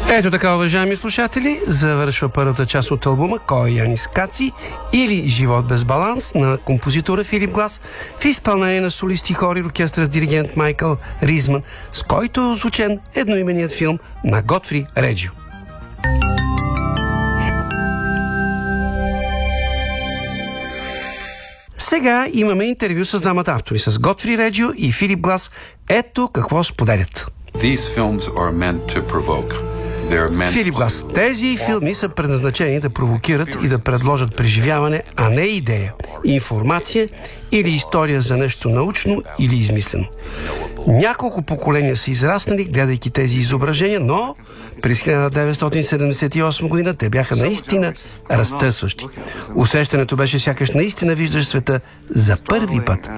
Ето така, уважаеми слушатели, завършва първата част от албума Кой е Янис Каци или Живот без баланс на композитора Филип Глас в изпълнение на солисти, хор и оркестър с диригент Майкъл Ризман, с който е озвучен едноименият филм на Готфри Реджио. Сега имаме интервю с двамата автори, с Готфри Реджио и Филип Глас. Ето какво споделят. Филип Глас: тези филми са предназначени да провокират и да предложат преживяване, а не идея, информация или история за нещо научно или измислено. Няколко поколения са израснали, гледайки тези изображения, но през 1978 година те бяха наистина разтъсващи. Усещането беше сякаш наистина виждаш света за първи път.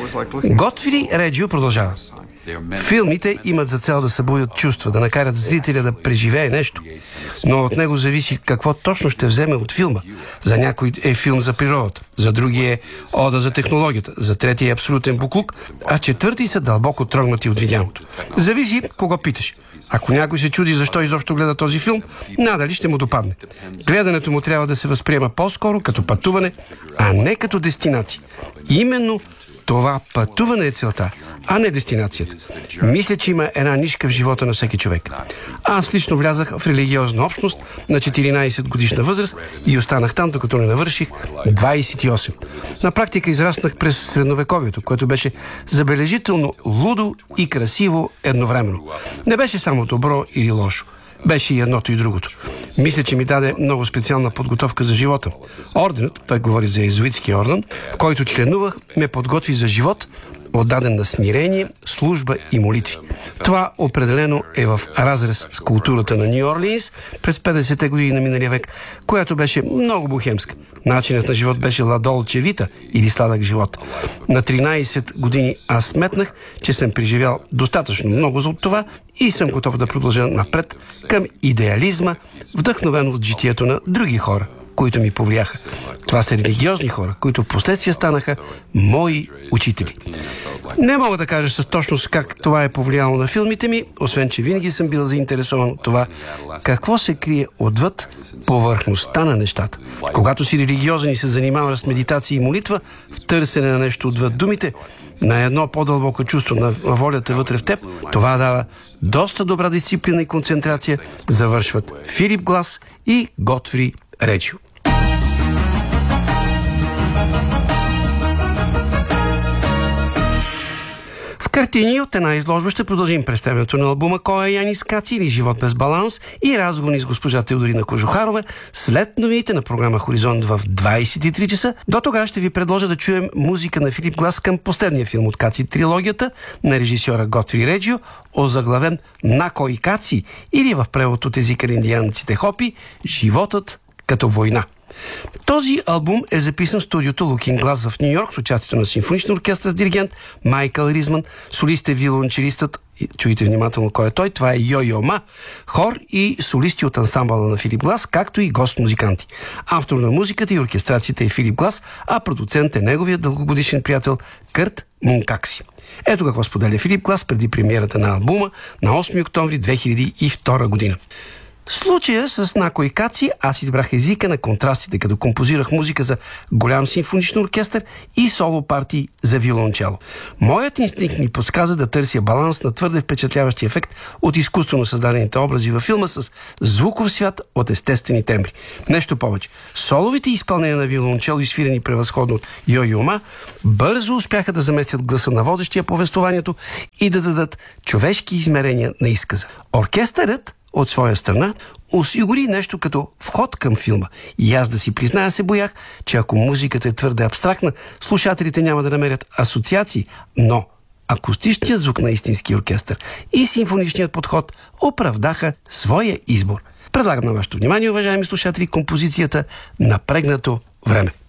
Готфри Реджио продължава: филмите имат за цел да събудят чувства, да накарат зрителя да преживее нещо. Но от него зависи какво точно ще вземе от филма. За някой е филм за природата, за други е ода за технологията, за трети е абсолютен буклук, а четвърти са дълбоко трогнати от видяното. Зависи кого питаш. Ако някой се чуди защо изобщо гледа този филм, надали ще му допадне. Гледането му трябва да се възприема по-скоро като пътуване, а не като дестинация. Именно това пътуване е целта, а не дестинацията. Мисля, че има една нишка в живота на всеки човек. Аз лично влязах в религиозна общност на 14 годишна възраст и останах там, докато не навърших 28. На практика израснах през средновековието, което беше забележително лудо и красиво едновременно. Не беше само добро или лошо. Беше и едното и другото. Мисля, че ми даде много специална подготовка за живота. Орденът, той говори за езуитския орден, в който членувах, ме подготви за живот, отдаден на смирение, служба и молитви. Това определено е в разрез с културата на Ню Орлиинс през 50-те години на миналия век, която беше много бухемска. Начинът на живот беше ладолче вита или сладък живот. На 13 години аз сметнах, че съм преживял достатъчно много за това и съм готов да продължа напред към идеализма, вдъхновен от житието на други хора, които ми повлияха. Това са религиозни хора, които в последствие станаха мои учители. Не мога да кажа с точност как това е повлияло на филмите ми, освен че винаги съм бил заинтересован от това какво се крие отвъд повърхността на нещата. Когато си религиозен и се занимаваш с медитация и молитва, в търсене на нещо отвъд думите, на едно по-дълбоко чувство на волята вътре в теб, това дава доста добра дисциплина и концентрация, завършват Филип Глас и Готфри Реджио. Картини от една изложба ще продължим представянето на албума Кой е Янис Каци или Живот без баланс и разговори с госпожа Теодорина Кожухарова след новините на програма Хоризонт в 23 часа. До тогава ще ви предложа да чуем музика на Филип Глас към последния филм от Каци трилогията на режисьора Готфри Реджио, озаглавен Накой Каци или в превод от езика на индианците Хопи Животът като война. Този албум е записан в студиото Looking Glass в Ню Йорк с участието на симфоничен оркестър с диригент Майкъл Ризман, солист е виолончелистът, чуйте внимателно кой е той, това е Йо-Йо Ма, хор и солисти от ансамбъла на Филип Глас, както и гост-музиканти. Автор на музиката и оркестрацията е Филип Глас, а продуцент е неговият дългогодишен приятел Кърт Мункакси. Ето какво споделя Филип Глас преди премиерата на албума на 8 октомври 2002 година. Случая с Накой Каци аз избрах езика на контрастите, като композирах музика за голям симфоничен оркестър и соло партии за виолончело. Моят инстинкт ми подсказа да търся баланс на твърде впечатляващи ефект от изкуствено създадените образи във филма с звуков свят от естествени тембри. Нещо повече. Соловите изпълнения на виолончело, изсвирени превъзходно от Йо-Йо Ма, бързо успяха да заместят гласа на водещия повествованието и да дадат човешки измерения на изказа. Оркестърът от своя страна осигури нещо като вход към филма. И аз да си призная се боях, че ако музиката е твърде абстрактна, слушателите няма да намерят асоциации, но акустичният звук на истински оркестър и симфоничният подход оправдаха своя избор. Предлагам на вашето внимание, уважаеми слушатели, композицията "Напрегнато време".